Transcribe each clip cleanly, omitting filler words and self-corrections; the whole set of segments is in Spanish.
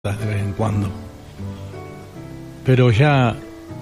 de vez en cuando, pero ya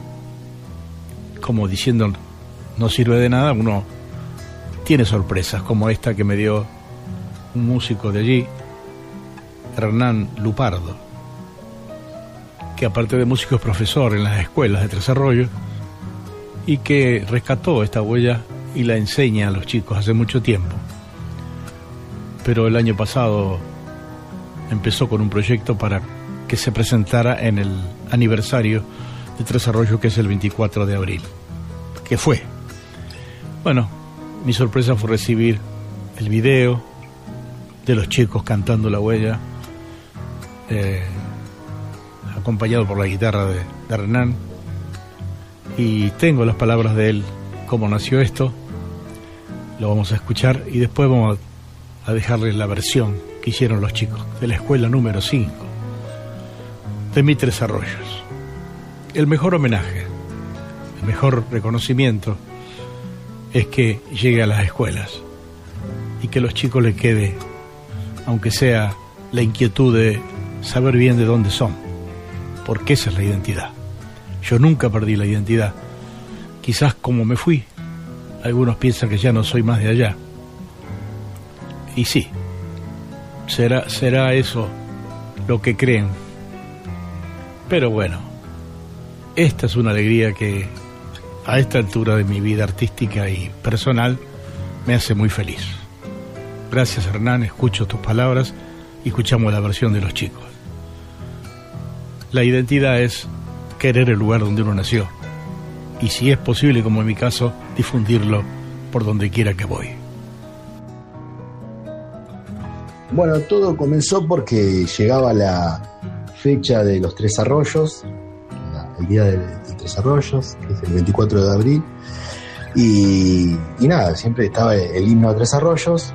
como diciendo no sirve de nada, uno tiene sorpresas como esta que me dio un músico de allí, Hernán Lupardo, que aparte de músico es profesor en las escuelas de Tres Arroyos y que rescató esta huella y la enseña a los chicos hace mucho tiempo. Pero el año pasado empezó con un proyecto para que se presentara en el aniversario de Tres Arroyos, que es el 24 de abril, que fue. Bueno, mi sorpresa fue recibir el video de los chicos cantando La Huella, acompañado por la guitarra de Hernán, y tengo las palabras de él, cómo nació esto, lo vamos a escuchar y después vamos a dejarles la versión que hicieron los chicos de la escuela número 5 de mi Tres Arroyos. El mejor homenaje, el mejor reconocimiento es que llegue a las escuelas y que a los chicos les quede, aunque sea la inquietud de saber bien de dónde son, porque esa es la identidad. Yo nunca perdí la identidad. Quizás como me fui, algunos piensan que ya no soy más de allá. Y sí, será eso lo que creen. Pero bueno, esta es una alegría que a esta altura de mi vida artística y personal me hace muy feliz. Gracias, Hernán, escucho tus palabras y escuchamos la versión de los chicos. La identidad es querer el lugar donde uno nació y, si es posible, como en mi caso, difundirlo por donde quiera que voy. Bueno, todo comenzó porque llegaba la fecha de los Tres Arroyos, el día de Tres Arroyos, que es el 24 de abril, y nada, siempre estaba el himno a Tres Arroyos,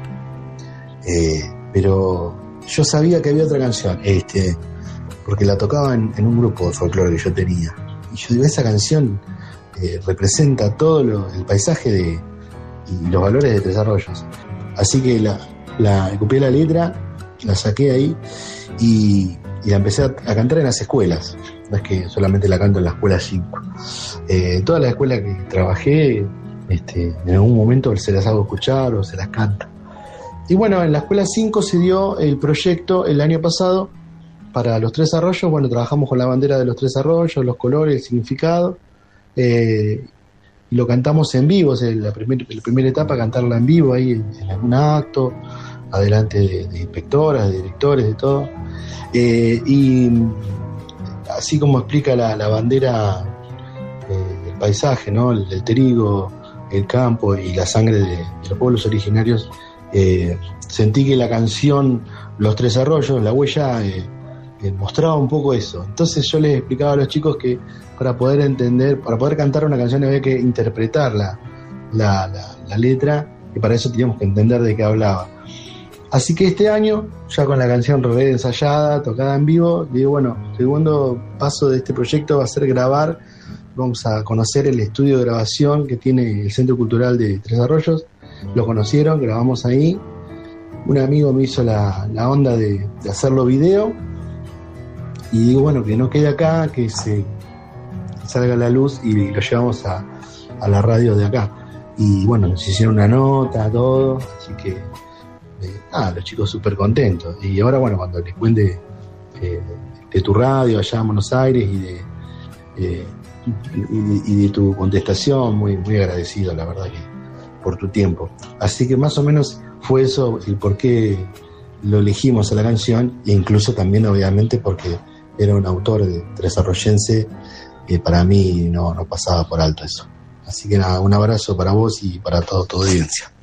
pero yo sabía que había otra canción, porque la tocaba en un grupo de folclore que yo tenía, y yo digo, esa canción representa todo el paisaje y los valores de Tres Arroyos, así que copié la letra, la saqué ahí y la empecé a cantar en las escuelas. No es que solamente la canto en la escuela 5. Todas las escuelas que trabajé, en algún momento se las hago escuchar o se las canto. Y bueno, en la escuela 5 se dio el proyecto el año pasado para los Tres Arroyos. Bueno, trabajamos con la bandera de los Tres Arroyos, los colores, el significado. Y lo cantamos en vivo, la primera etapa, cantarla en vivo ahí en algún acto, adelante de inspectoras, de directores, de todo. Y así como explica la bandera, el paisaje, ¿no? El trigo, el campo y la sangre de los pueblos originarios, sentí que la canción Los Tres Arroyos, La Huella, mostraba un poco eso. Entonces yo les explicaba a los chicos que para poder entender, para poder cantar una canción había que interpretar la letra, y para eso teníamos que entender de qué hablaba. Así que este año, ya con la canción re ensayada, tocada en vivo, digo, bueno, el segundo paso de este proyecto va a ser grabar. Vamos a conocer el estudio de grabación que tiene el Centro Cultural de Tres Arroyos. Lo conocieron, grabamos ahí. Un amigo me hizo la onda de hacerlo video. Y digo, bueno, que no quede acá, que salga a la luz y lo llevamos a la radio de acá. Y bueno, nos hicieron una nota, todo, así que los chicos súper contentos. Y ahora, bueno, cuando les cuente de tu radio allá en Buenos Aires y de tu contestación, muy, muy agradecido, la verdad, que por tu tiempo. Así que más o menos fue eso el por qué lo elegimos a la canción, e incluso también, obviamente, porque era un autor de tresarroyense que para mí no pasaba por alto eso. Así que nada, un abrazo para vos y para toda tu audiencia.